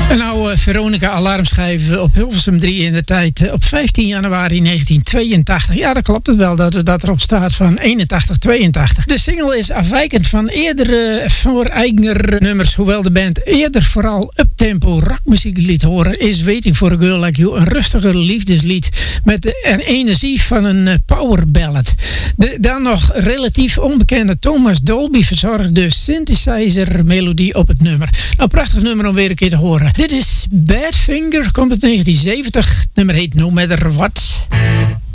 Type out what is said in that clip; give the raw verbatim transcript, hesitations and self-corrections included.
Een oude Veronica alarmschijf op Hilversum drie in de tijd op vijftien januari negentien tweeëntachtig. Ja, dat klopt het wel dat, dat erop staat van eenentachtig tweeëntachtig. De single is afwijkend van eerdere voor-eigener nummers. Hoewel de band eerder vooral uptempo rockmuziek liet horen, is Waiting for a Girl Like You een rustiger liefdeslied met de energie van een power ballad. De dan nog relatief onbekende Thomas Dolby verzorgt de synthesizer melodie op het nummer. Nou, prachtig nummer om weer een keer te horen. Dit is Badfinger, komt uit negentien zeventig. Het nummer heet No Matter What.